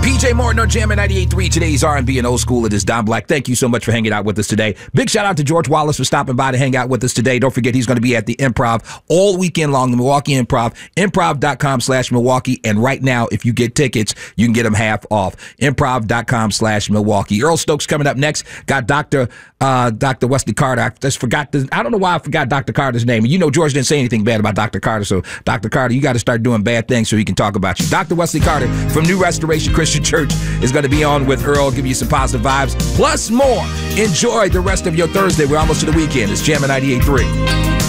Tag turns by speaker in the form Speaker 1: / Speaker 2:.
Speaker 1: PJ Morton on Jam at 98.3. Today's R&B and old school. It is Don Black. Thank you so much for hanging out with us today. Big shout out to George Wallace for stopping by to hang out with us today. Don't forget, he's going to be at the Improv all weekend long, the Milwaukee Improv, improv.com/Milwaukee. And right now, if you get tickets, you can get them half off. Improv.com/Milwaukee. Earl Stokes coming up next. Got Dr. Wesley Carter. I just forgot I don't know why I forgot Dr. Carter's name. And you know George didn't say anything bad about Dr. Carter. So Dr. Carter, you got to start doing bad things so he can talk about you. Dr. Wesley Carter from New Restoration Christian Church is going to be on with Earl, give you some positive vibes, plus more. Enjoy the rest of your Thursday. We're almost to the weekend. It's Jam at 98.3.